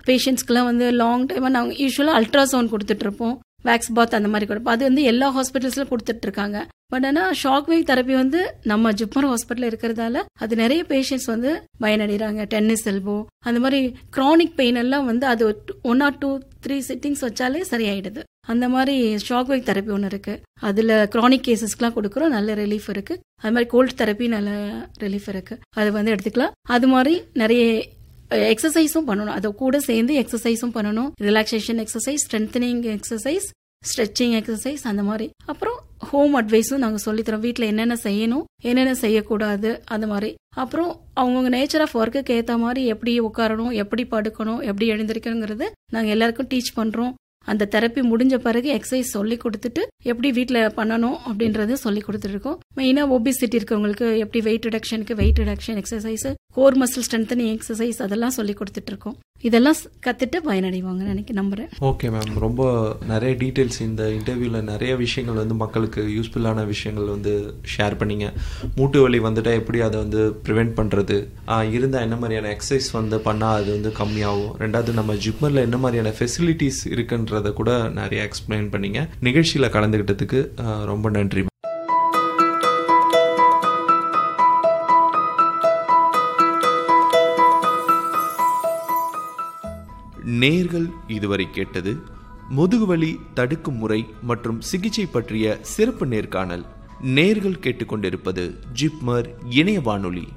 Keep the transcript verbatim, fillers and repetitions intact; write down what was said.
பேஷண்ட்ஸ்க்குலாம் வந்து லாங் டைமாக நாங்கள் யூஸ்வலாக அல்ட்ராசவுண்ட் கொடுத்துட்ருப்போம், வேக்ஸ் பாத் அந்த மாதிரி கொடுப்போம். அது வந்து எல்லா ஹாஸ்பிட்டல்ஸில் கொடுத்துட்ருக்காங்க. பட் ஆனால் ஷாக் வேவ் தெரப்பி வந்து நம்ம ஜிப்மர் ஹாஸ்பிட்டலில் இருக்கிறதால அது நிறைய பேஷண்ட்ஸ் வந்து பயனடைகிறாங்க. டென்னிஸ் எல்போ அந்த மாதிரி க்ரானிக் பெயின் எல்லாம் வந்து அது one R two three sittings வச்சாலே சரியாயிடுது. அந்த மாதிரி ஷாக் வேவ் தெரப்பி ஒன்று இருக்குது. அதில் க்ரானிக் கேசஸ்க்குலாம் கொடுக்குறோம், நல்ல ரிலீஃப் இருக்குது. அது மாதிரி கோல்ட் தெரப்பி நல்ல ரிலீஃப் இருக்குது, அது வந்து எடுத்துக்கலாம். அது மாதிரி நிறைய எக்ஸசைஸும் பண்ணணும், அதை கூட சேர்ந்து எக்ஸசைஸும் பண்ணணும். Relaxation exercise, strengthening exercise, stretching exercise அந்த மாதிரி. அப்புறம் ஹோம் அட்வைஸும் நாங்கள் சொல்லித்தரோம், வீட்டில் என்னென்ன செய்யணும் என்னென்ன செய்யக்கூடாது அந்த மாதிரி. அப்புறம் அவங்கவுங்க நேச்சர் ஆஃப் ஒர்க்குக்கு ஏற்ற மாதிரி எப்படி உட்காரணும், எப்படி படுக்கணும், எப்படி எழுந்திருக்கணுங்கிறது நாங்கள் எல்லாருக்கும் டீச் பண்ணுறோம். அந்த தெரப்பி முடிஞ்ச பிறகு எக்ஸசைஸ் சொல்லி கொடுத்துட்டு எப்படி வீட்டில் பண்ணணும் அப்படின்றது சொல்லி கொடுத்துருக்கோம். மெயினாக ஒபிசிட்டி இருக்கவங்களுக்கு எப்படி wait ரிடக்ஷனுக்கு wait reduction exercise, core muscle strengthening exercise அதெல்லாம் சொல்லி கொடுத்துட்டு இருக்கோம். இதெல்லாம் கற்றுட்டு பயனடைவாங்க நினைக்க நம்புறேன். ஓகே மேம், ரொம்ப நிறைய டீட்டெயில்ஸ் இந்த இன்டர்வியூவில் நிறைய விஷயங்கள் வந்து மக்களுக்கு யூஸ்ஃபுல்லான விஷயங்கள் வந்து ஷேர் பண்ணிங்க. மூட்டு வலி வந்துட்டா எப்படி அதை வந்து ப்ரிவெண்ட் பண்ணுறது, இருந்தால் என்ன மாதிரியான எக்ஸசைஸ் வந்து பண்ணால் அது வந்து கம்மியாகும், ரெண்டாவது நம்ம ஜிப்மரில் என்ன மாதிரியான ஃபெசிலிட்டிஸ் இருக்குன்றதை கூட நிறைய எக்ஸ்பிளைன் பண்ணிங்க. நிகழ்ச்சியில் கலந்துக்கிட்டதுக்கு ரொம்ப நன்றி. நேர்கள் இதுவரை கேட்டது முதுகுவலி தடுக்கும் முறை மற்றும் சிகிச்சை பற்றிய சிறப்பு நேர்காணல். நேர்கள் கேட்டுக்கொண்டிருப்பது ஜிப்மர் இணைய வானொலி.